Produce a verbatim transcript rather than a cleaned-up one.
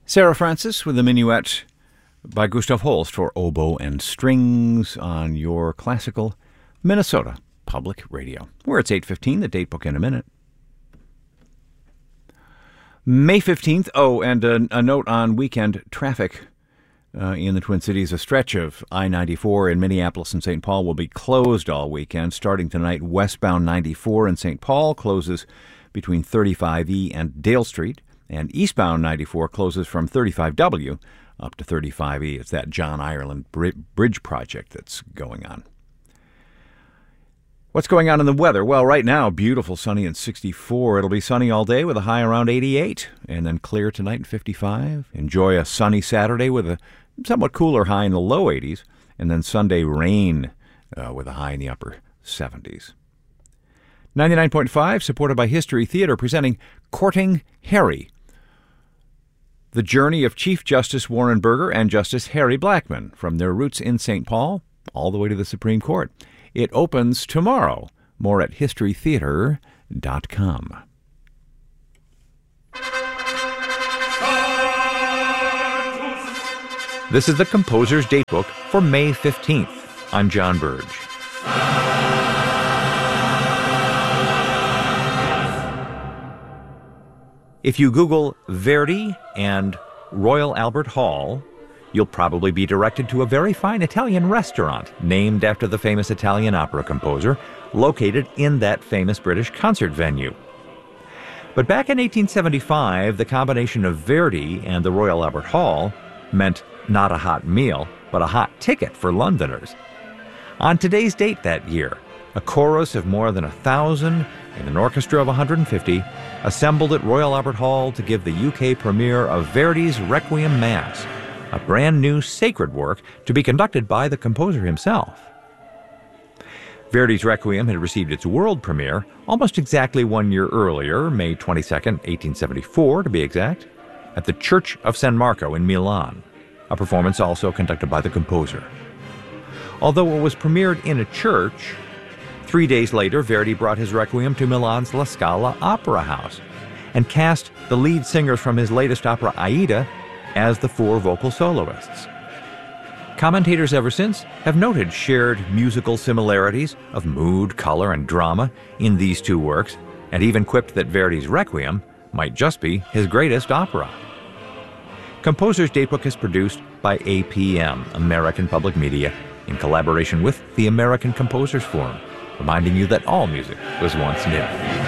Sarah Francis with the Minuet by Gustav Holst for oboe and strings on your classical Minnesota Public Radio. Where it's eight fifteen, the date book in a minute. May fifteenth, oh, and a, a note on weekend traffic uh, in the Twin Cities. A stretch of I ninety-four in Minneapolis and Saint Paul will be closed all weekend. Starting tonight, westbound ninety-four in Saint Paul closes between thirty-five E and Dale Street, and eastbound ninety-four closes from thirty-five W up to thirty-five E. It's that John Ireland Bridge project that's going on. What's going on in the weather? Well, right now, beautiful, sunny and sixty-four. It'll be sunny all day with a high around eighty-eight, and then clear tonight and fifty-five. Enjoy a sunny Saturday with a somewhat cooler high in the low eighties, and then Sunday rain uh, with a high in the upper seventies. ninety-nine point five, supported by History Theater, presenting Courting Harry, the journey of Chief Justice Warren Burger and Justice Harry Blackmun from their roots in Saint Paul all the way to the Supreme Court. It opens tomorrow. More at history theater dot com. This is the Composer's Datebook for May fifteenth. I'm John Burge. If you Google Verdi and Royal Albert Hall, you'll probably be directed to a very fine Italian restaurant named after the famous Italian opera composer, located in that famous British concert venue. But back in eighteen seventy-five, the combination of Verdi and the Royal Albert Hall meant not a hot meal, but a hot ticket for Londoners. On today's date that year, a chorus of more than a thousand and an orchestra of one hundred fifty assembled at Royal Albert Hall to give the U K premiere of Verdi's Requiem Mass, a brand new sacred work to be conducted by the composer himself. Verdi's Requiem had received its world premiere almost exactly one year earlier, May twenty-second, eighteen seventy-four to be exact, at the Church of San Marco in Milan, a performance also conducted by the composer. Although it was premiered in a church, three days later Verdi brought his Requiem to Milan's La Scala Opera House and cast the lead singers from his latest opera Aida as the four vocal soloists. Commentators ever since have noted shared musical similarities of mood, color, and drama in these two works, and even quipped that Verdi's Requiem might just be his greatest opera. Composer's Datebook is produced by A P M, American Public Media, in collaboration with the American Composers Forum, reminding you that all music was once new.